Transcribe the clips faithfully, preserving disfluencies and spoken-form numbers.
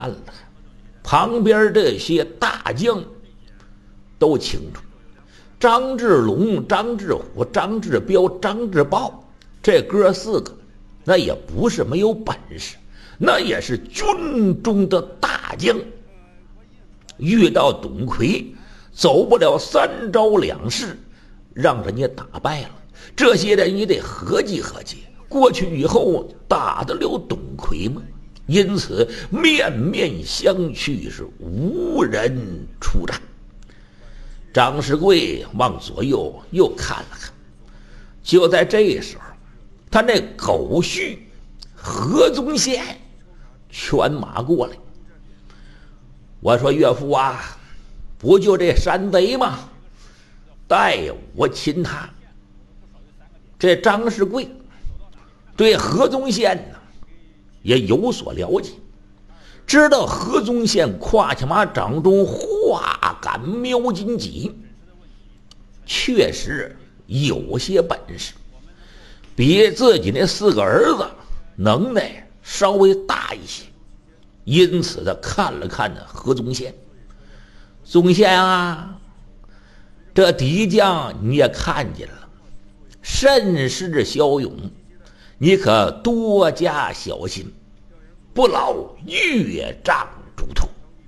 了。旁边这些大将都清楚，张志龙、张志虎、张志彪、张志豹这哥四个，那也不是没有本事，那也是军中的大将。遇到董魁，走不了三招两式，让人家打败了。这些人也得合计合计，过去以后打得了董魁吗？因此面面相觑，是无人出战。张世贵往左右又看了看，就在这时候，他那狗婿何宗宪劝马过来。我说岳父啊，不就这山贼吗？带我擒他。这张世贵对何宗宪呢也有所了解，知道何宗宪跨骑马掌中化杆瞄金戟，确实有些本事，比自己那四个儿子能耐稍微大一些。因此他看了看呢何宗宪，宗宪啊，这敌将你也看见了，甚是骁勇，你可多加小心，不劳岳丈嘱托。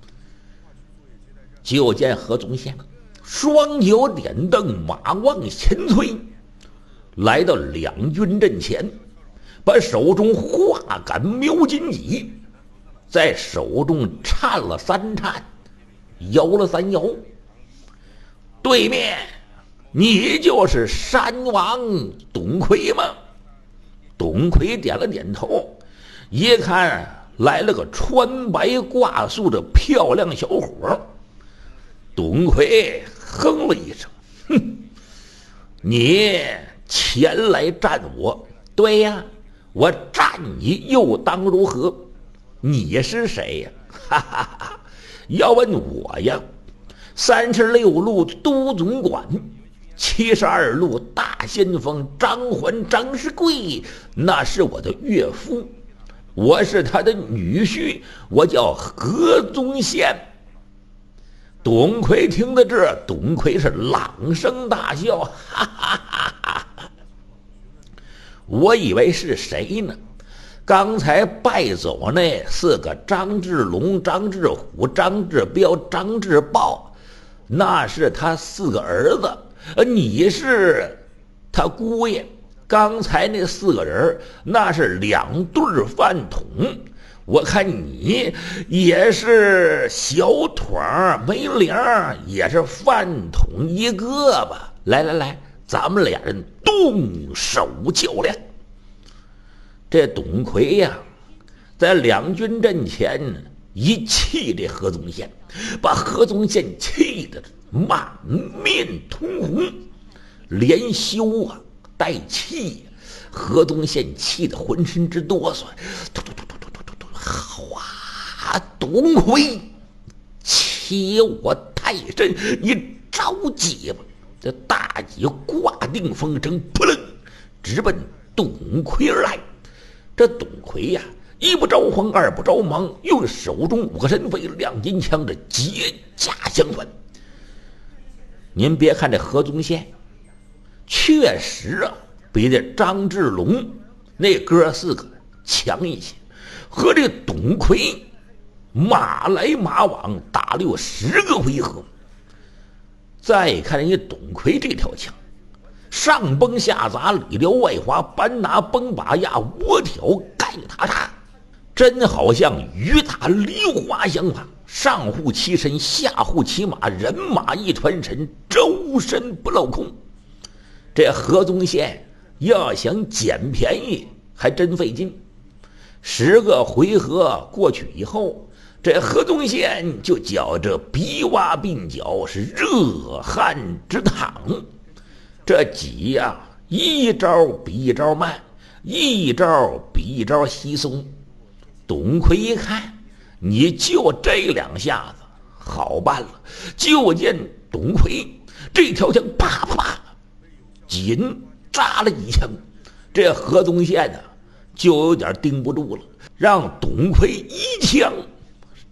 就见何宗宪双脚点蹬，马往前催，来到两军阵前，把手中化杆瞄金戟在手中颤了三颤，摇了三摇。对面你就是山王董魁吗？董魁点了点头，一看来了个穿白挂素的漂亮小伙。董魁哼了一声，哼，你前来战我？对呀，我战你又当如何？你是谁呀？哈哈哈！要问我呀，三十六路都总管，七十二路大先锋张环张世贵，那是我的岳父，我是他的女婿，我叫何宗宪。董魁听到这，董魁是朗声大笑，哈哈哈哈！我以为是谁呢？刚才败走那四个张志龙、张志虎、张志彪、张志豹，那是他四个儿子，你是他姑爷。刚才那四个人那是两对饭桶，我看你也是小腿没梁，也是饭桶一个吧。来来来，咱们俩人动手较量。这董魁呀，在两军阵前一气这何宗宪，把何宗宪气得满面通红，连羞啊带气。何宗宪气得浑身直哆嗦，突突突突突突突突，好啊，董魁，欺我太甚，你着急吧？这大戟挂定风筝，扑棱直奔董魁而来。这董魁呀，一不着慌，二不着忙，用手中五个神飞亮金枪的结架相反。您别看这何宗宪，确实啊，比这张志龙那哥四个强一些，和这董魁马来马往打了有十个回合。再看人家董魁这条枪，上崩下砸，里撩外滑，搬拿崩把压，窝挑盖塔塔，真好像雨打梨花相仿，上护其身，下护其马，人马一团神，周身不落空。这何宗宪要想捡便宜还真费劲。十个回合过去以后，这何宗宪就觉着鼻洼鬓角是热汗直淌。这戟呀，一招比一招慢，一招比一招稀松。董魁一看，你就这两下子好办了。就见董魁这条枪啪啪啪紧扎了一枪，这何宗宪呢就有点盯不住了，让董魁一枪